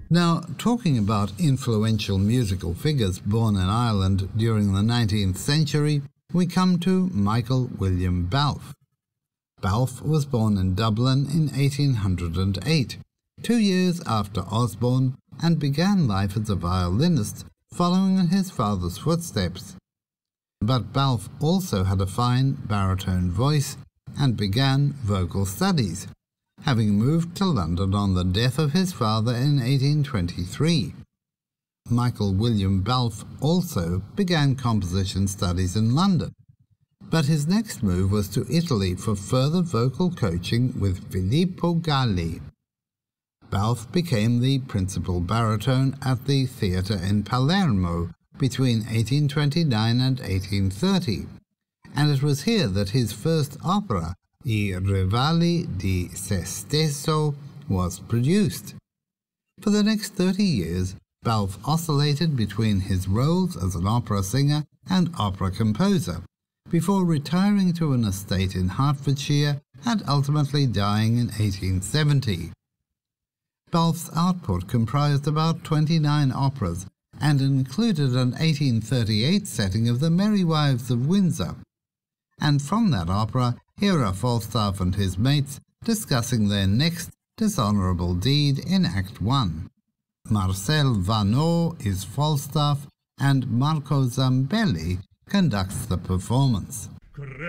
Now, talking about influential musical figures born in Ireland during the 19th century, we come to Michael William Balfe. Balfe was born in Dublin in 1808, 2 years after Osborne, and began life as a violinist, following in his father's footsteps. But Balfe also had a fine baritone voice and began vocal studies, having moved to London on the death of his father in 1823. Michael William Balfe also began composition studies in London, but his next move was to Italy for further vocal coaching with Filippo Galli. Balfe became the principal baritone at the theatre in Palermo between 1829 and 1830, and it was here that his first opera, I Rivali di Se Stesso, was produced. For the next 30 years, Balfe oscillated between his roles as an opera singer and opera composer, before retiring to an estate in Hertfordshire and ultimately dying in 1870. Balfe's output comprised about 29 operas and included an 1838 setting of The Merry Wives of Windsor. And from that opera, here are Falstaff and his mates discussing their next dishonourable deed in Act 1. Marcel Vanneau is Falstaff, and Marco Zambelli conducts the performance.